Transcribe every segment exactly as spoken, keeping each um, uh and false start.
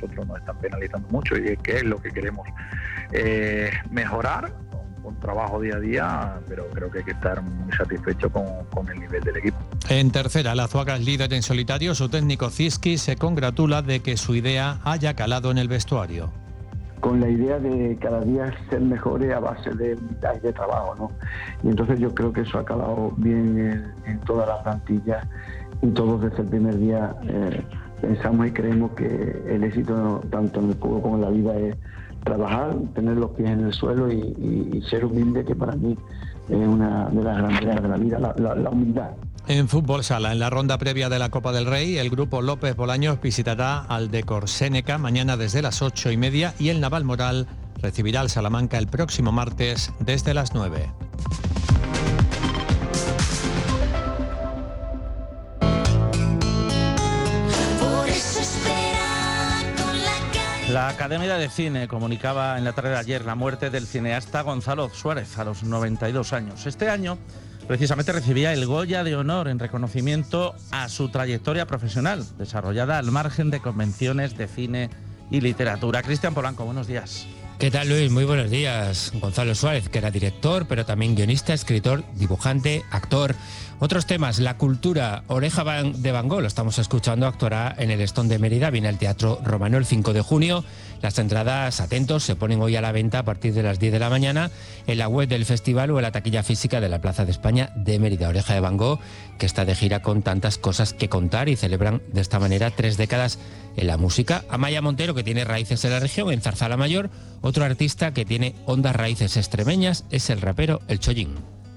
nosotros nos están penalizando mucho y es que es lo que queremos eh, mejorar con trabajo día a día, pero creo que hay que estar muy satisfecho con, con el nivel del equipo. En tercera, la Azuaga es líder en solitario. Su técnico Ziski se congratula de que su idea haya calado en el vestuario. Con la idea de cada día ser mejores a base de unidad y de trabajo, ¿no? Y entonces yo creo que eso ha calado bien en, en toda la plantilla y todos desde el primer día eh, pensamos y creemos que el éxito tanto en el juego como en la vida es trabajar, tener los pies en el suelo y, y, y ser humilde, que para mí es una de las grandes de la vida, la, la, la humildad. En fútbol sala, en la ronda previa de la Copa del Rey, el grupo López Bolaños visitará al Decor Séneca mañana desde las ocho y media y el Navalmoral recibirá al Salamanca el próximo martes desde las nueve. La Academia de Cine comunicaba en la tarde de ayer la muerte del cineasta Gonzalo Suárez a los noventa y dos años. Este año, precisamente, recibía el Goya de Honor en reconocimiento a su trayectoria profesional, desarrollada al margen de convenciones de cine y literatura. Cristian Polanco, buenos días. ¿Qué tal, Luis? Muy buenos días. Gonzalo Suárez, que era director, pero también guionista, escritor, dibujante, actor. Otros temas, la cultura. Oreja de Van Gogh, lo estamos escuchando, actuará en el Estón de Mérida, viene al Teatro Romano el cinco de junio. Las entradas, atentos, se ponen hoy a la venta a partir de las diez de la mañana en la web del festival o en la taquilla física de la Plaza de España de Mérida. Oreja de Van Gogh, que está de gira con tantas cosas que contar y celebran de esta manera tres décadas en la música. Amaya Montero, que tiene raíces en la región, en Zarzalamayor. Otro artista que tiene hondas raíces extremeñas es el rapero El Chollín.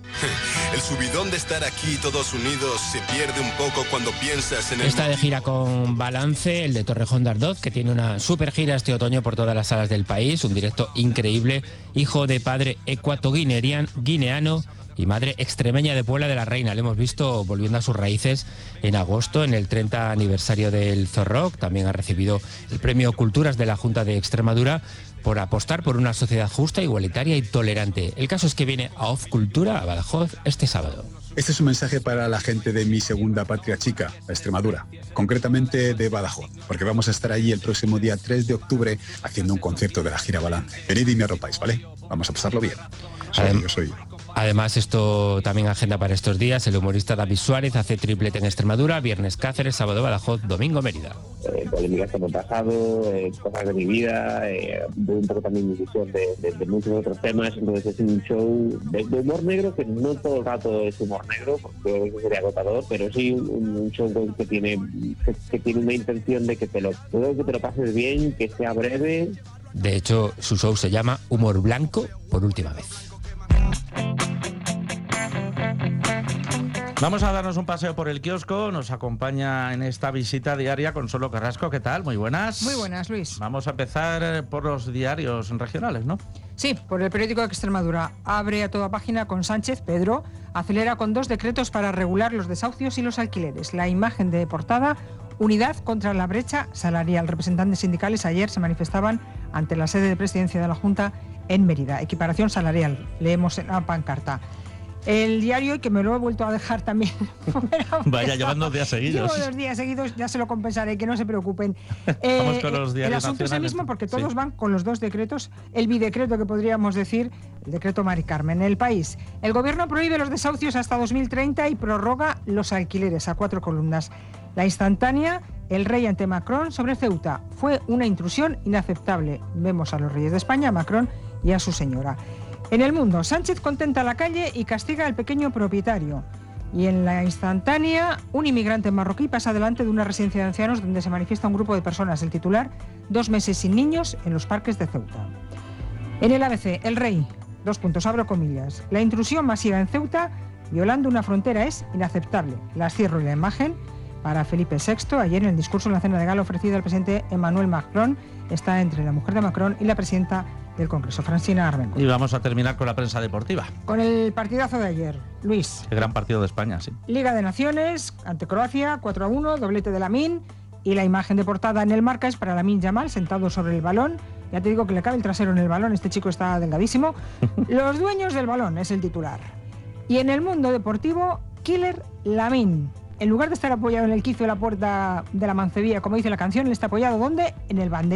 El subidón de estar aquí todos unidos se pierde un poco cuando piensas en el... Está de gira con Balance, el de Torrejón de Ardoz, que tiene una super gira este otoño por todas las salas del país, un directo increíble, hijo de padre ecuatoguineano y madre extremeña de Puebla de la Reina. Le hemos visto volviendo a sus raíces en agosto, en el treinta aniversario del Zorrock. También ha recibido el premio Culturas de la Junta de Extremadura por apostar por una sociedad justa, igualitaria y tolerante. El caso es que viene a Off Cultura, a Badajoz, este sábado. Este es un mensaje para la gente de mi segunda patria chica, la Extremadura, concretamente de Badajoz, porque vamos a estar allí el próximo día tres de octubre haciendo un concierto de la gira Balance. Venid y me arropáis, ¿vale? Vamos a pasarlo bien. Soy Adem- yo, soy yo. Además, esto también agenda para estos días. El humorista David Suárez hace triplete en Extremadura, viernes Cáceres, sábado Badajoz, domingo Mérida. Eh, polémicas que me han pasado, eh, cosas de mi vida, eh, doy un poco también mi visión de, de, de muchos otros temas. Entonces es un show de, de humor negro, que no todo el rato es humor negro, porque a veces sería agotador, pero sí un, un show que tiene, que, que tiene una intención de que te lo, que te lo pases bien, que sea breve. De hecho, su show se llama Humor Blanco por última vez. Vamos a darnos un paseo por el kiosco. Nos acompaña en esta visita diaria Consuelo Carrasco. ¿Qué tal? Muy buenas. Muy buenas, Luis. Vamos a empezar por los diarios regionales, ¿no? Sí, por el periódico de Extremadura. Abre a toda página con Sánchez. Pedro acelera con dos decretos para regular los desahucios y los alquileres. La imagen de portada: unidad contra la brecha salarial. Representantes sindicales ayer se manifestaban ante la sede de presidencia de la Junta en Mérida. Equiparación salarial. Leemos en la pancarta. El diario, que me lo he vuelto a dejar también fuera. Vaya, llevan dos días seguidos. Llevo dos días seguidos, ya se lo compensaré, que no se preocupen. Vamos con los diarios el asunto es el nacionales. mismo, porque todos Sí. van con los dos decretos, el bidecreto que podríamos decir, el decreto Mari Carmen. En El País, el gobierno prohíbe los desahucios hasta dos mil treinta y prorroga los alquileres a cuatro columnas. La instantánea, el rey ante Macron sobre Ceuta. Fue una intrusión inaceptable. Vemos a los reyes de España, a Macron y a su señora. En El Mundo, Sánchez contenta a la calle y castiga al pequeño propietario. Y en la instantánea, un inmigrante marroquí pasa delante de una residencia de ancianos donde se manifiesta un grupo de personas. El titular: dos meses sin niños en los parques de Ceuta. En el A B C, el rey, dos puntos, abro comillas. La intrusión masiva en Ceuta, violando una frontera, es inaceptable. Las cierro en la imagen para Felipe sexto. Ayer, en el discurso en la cena de gala ofrecida al presidente Emmanuel Macron, está entre la mujer de Macron y la presidenta del Congreso, Francina Armengol. Y vamos a terminar con la prensa deportiva. Con el partidazo de ayer, Luis. El gran partido de España, sí. Liga de Naciones ante Croacia, cuatro a uno, doblete de Lamine, y la imagen de portada en el Marca es para Lamine Yamal sentado sobre el balón. Ya te digo que le cabe el trasero en el balón, este chico está delgadísimo. Los dueños del balón es el titular. Y en el Mundo Deportivo, Killer Lamine. En lugar de estar apoyado en el quicio de la puerta de la Mancebía, como dice la canción, él está apoyado ¿dónde? En el banderín.